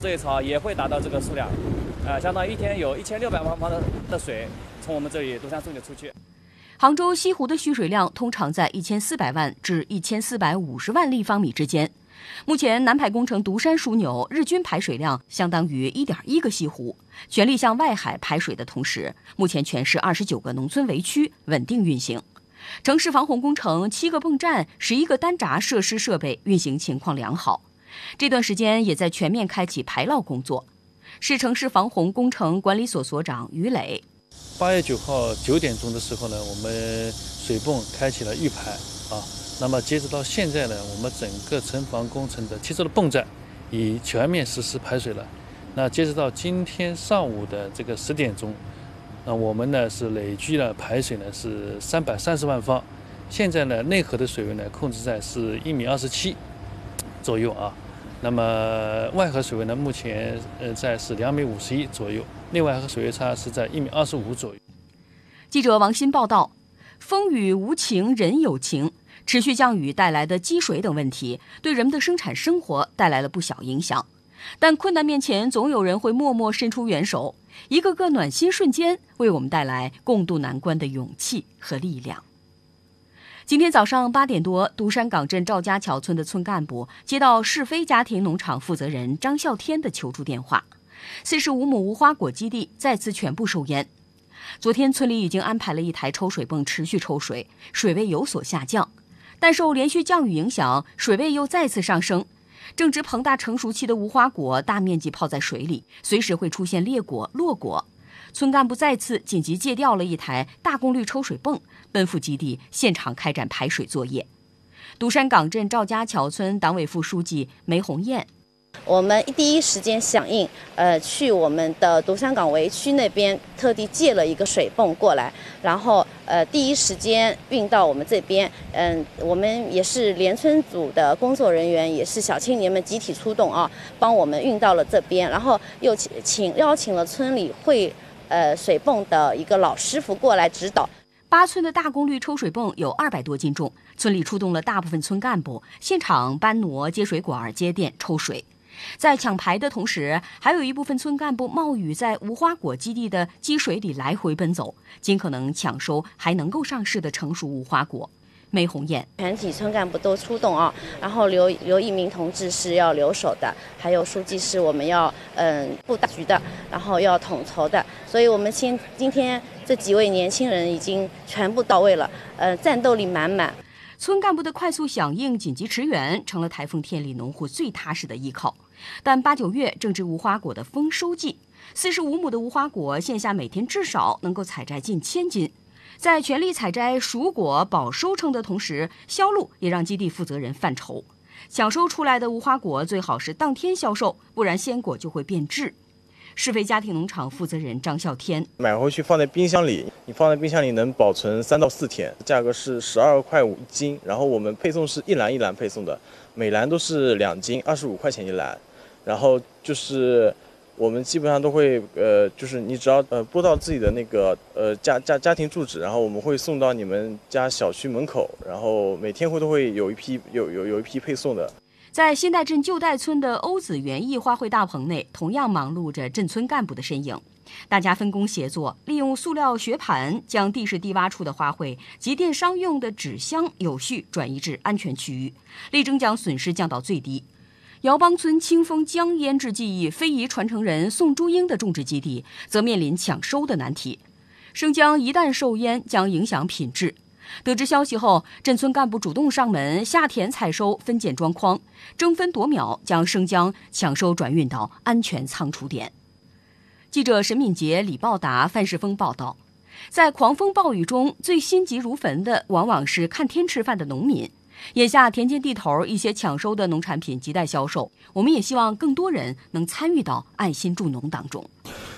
这一槽也会达到这个数量，相当于一天有1600万方的水从我们这里独山送水出去。 杭州西湖的蓄水量通常在1400万至1450万立方米之间。目前南排工程独山枢纽日均排水量相当于1.1个西湖，全力向外海排水的同时，目前全市29个农村围区稳定运行。城市防洪工程7个泵站、11个单闸设施设备运行情况良好。这段时间也在全面开启排涝工作。市城市防洪工程管理所所长于磊 ：8月9号9点钟的时候呢，我们水泵开启了预排那么截止到现在呢，我们整个城防工程的7座的泵站已全面实施排水了。那截止到今天上午的这个10点钟，那我们呢是累计了排水呢是330万方。现在呢内河的水位呢控制在是1.27米左右那么外河水位呢目前在是2.51米左右，内外河水位差是在1.25米左右。 记者王鑫报道：风雨无情人有情，持续降雨带来的积水等问题，对人们的生产生活带来了不小影响。但困难面前，总有人会默默伸出援手，一个个暖心瞬间，为我们带来共度难关的勇气和力量。今天早上8点多，独山港镇赵家桥村的村干部接到世飞家庭农场负责人张孝天的求助电话，45亩无花果基地再次全部受淹。昨天村里已经安排了一台抽水泵持续抽水，水位有所下降，但受连续降雨影响，水位又再次上升。正值膨大成熟期的无花果大面积泡在水里，随时会出现裂果、落果。村干部再次紧急借调了一台大功率抽水泵，奔赴基地现场开展排水作业。独山港镇赵家桥村党委副书记梅红艳： 我们第一时间响应，去我们的独山港围区那边特地借了一个水泵过来，然后第一时间运到我们这边。我们也是联村组的工作人员，也是小青年们集体出动帮我们运到了这边，然后又邀请了村里会水泵的一个老师傅过来指导。 8寸的大功率抽水泵有200多斤重，村里出动了大部分村干部，现场搬挪、接水管、接电、抽水。在抢排的同时，还有一部分村干部冒雨在无花果基地的积水里来回奔走，尽可能抢收还能够上市的成熟无花果。梅红艳： 全体村干部都出动然后刘一鸣同志是要留守的，还有书记是我们要布大局的，然后要统筹的，所以我们今天这几位年轻人已经全部到位了，战斗力满满。 村干部的快速响应、紧急驰援，成了台风天里农户最踏实的依靠。但8、9月正值无花果的丰收季，45亩的无花果线下每天至少能够采摘近1000斤。在全力采摘熟果保收成的同时，销路也让基地负责人犯愁。抢收出来的无花果最好是当天销售，不然鲜果就会变质。世飞家庭农场负责人张孝天： 买回去放在冰箱里，你放在冰箱里能保存3到4天，价格是12.5块1斤，然后我们配送是一篮一篮配送的，每篮都是2斤，25块钱一篮。然后就是我们基本上都会就是你只要拨到自己的那个家庭住址，然后我们会送到你们家小区门口，然后每天都会有一批配送的。 在新代镇旧代村的欧子园艺花卉大棚内，同样忙碌着镇村干部的身影。大家分工协作，利用塑料雪盘将地势低洼处的花卉及电商用的纸箱有序转移至安全区域，力争将损失降到最低。姚帮村清风江腌制技艺非遗传承人宋珠英的种植基地则面临抢收的难题。生姜一旦受淹，将影响品质。得知消息后，镇村干部主动上门下田采收，分拣装筐，争分夺秒将生姜抢收转运到安全仓储点。记者沈敏杰、李报达、范世峰报道。在狂风暴雨中，最心急如焚的往往是看天吃饭的农民。眼下田间地头一些抢收的农产品亟待销售，我们也希望更多人能参与到爱心助农当中。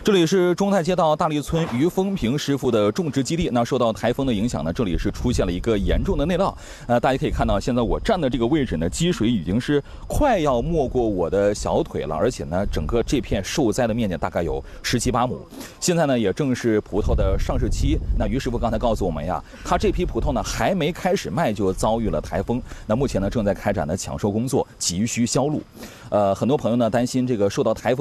这里是中泰街道大利村于风平师傅的种植基地。那受到台风的影响呢，这里是出现了一个严重的内涝。大家可以看到，现在我站的这个位置呢，积水已经是快要没过我的小腿了，而且呢，整个这片受灾的面积大概有17、18亩。现在呢，也正是葡萄的上市期。那于师傅刚才告诉我们呀，他这批葡萄呢还没开始卖就遭遇了台风。那目前呢，正在开展的抢收工作，急需销路。很多朋友呢担心这个受到台风